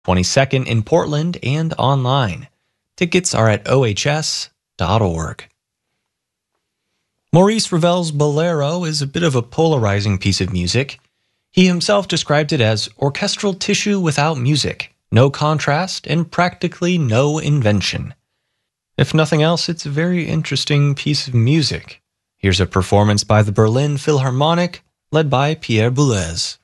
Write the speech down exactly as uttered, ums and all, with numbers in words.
twenty-second in Portland and online. Tickets are at O H S dot org. Maurice Ravel's Bolero is a bit of a polarizing piece of music. He himself described it as orchestral tissue without music, no contrast, and practically no invention. If nothing else, it's a very interesting piece of music. Here's a performance by the Berlin Philharmonic, led by Pierre Boulez.